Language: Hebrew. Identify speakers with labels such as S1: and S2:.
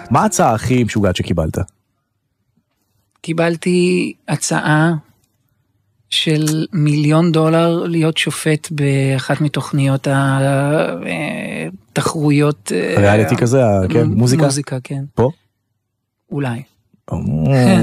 S1: מה ההצעה הכי משוגעת שקיבלת?
S2: קיבלתי הצעה של $1,000,000 להיות שופט באחת מתוכניות התחרויות.
S1: ריאליטי כזה, כן? מוזיקה?
S2: מוזיקה, כן.
S1: פה?
S2: אולי.